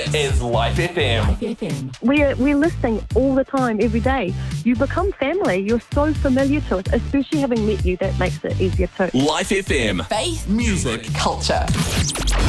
is Life FM. We're listening all the time, every day. You become family. You're so familiar to us, especially having met you. That makes it easier too. Life FM. Faith, Music. culture.